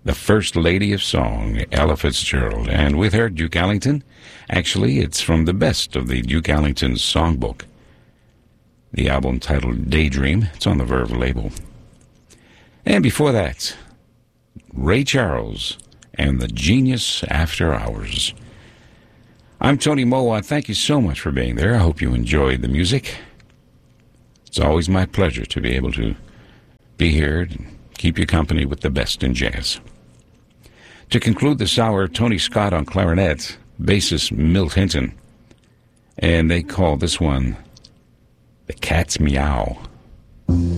the First Lady of Song, Ella Fitzgerald. And with her, Duke Ellington. Actually, it's from the best of the Duke Ellington songbook. The album titled Daydream. It's on the Verve label. And before that, Ray Charles and the Genius After Hours. I'm Tony Mowat. Thank you so much for being there. I hope you enjoyed the music. It's always my pleasure to be able to be here and keep you company with the best in jazz. To conclude this hour, Tony Scott on clarinet, bassist Milt Hinton, and they call this one The Cat's Meow.